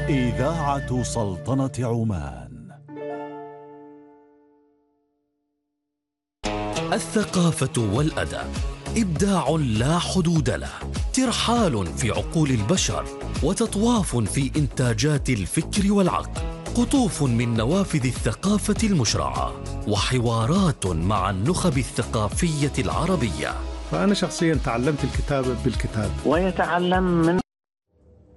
إذاعة سلطنة عمان. الثقافة والأدب إبداع لا حدود له، ترحال في عقول البشر وتطواف في إنتاجات الفكر والعقل، قطوف من نوافذ الثقافة المشرعة وحوارات مع النخب الثقافية العربية. فأنا شخصيا تعلمت الكتابة بالكتاب ويتعلم من